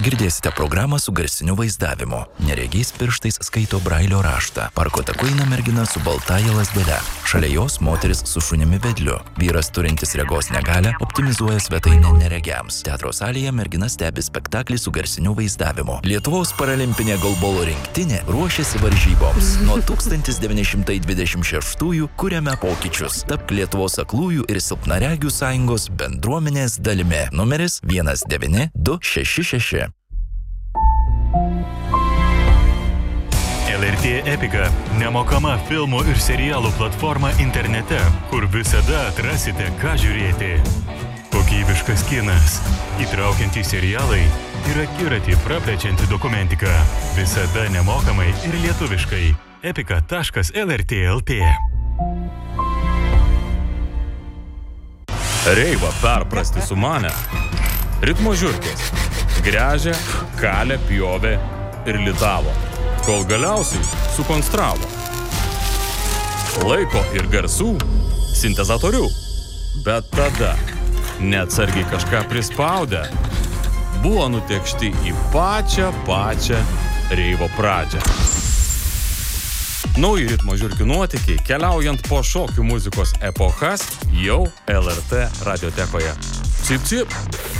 Girdėsite programą su garsiniu vaizdavimu. Neregiais pirštais skaito brailio raštą. Parko taku eina mergina su baltaja lazdele. Šalia jos moteris su šunimi vedliu. Vyras turintis regos negalią optimizuoja svetainę neregiams. Teatro salėje mergina stebi spektaklį su garsiniu vaizdavimu. Lietuvos paralimpinė golbolo rinktinė ruošiasi varžyboms. Nuo 1926-ųjų kuriame pokyčius. Tapk Lietuvos aklųjų ir silpnaregių sąjungos bendruomenės dalimi. Numeris 19266. LRT Epika – nemokama filmų ir serialų platforma internete, kur visada atrasite, ką žiūrėti. Kokybiškas kinas, įtraukiantys serialai ir akiratį praplečianti dokumentika. Visada nemokamai ir lietuviškai. epika.lrt.lt. Reivą perprasti sumanę. Ritmo žiurkės. Gręžė, kalė, pjovė ir litavo. Kol galiausiai sukonstravo. Laiko ir garsų sintezatorių. Bet tada neatsargiai kažką prispaudę buvo nutekšti į pačią reivo pradžią. Nauji ritmo žiurkių nuotykiai, keliaujant po šokių muzikos epochas, jau LRT radiotekoje. Cip, cip!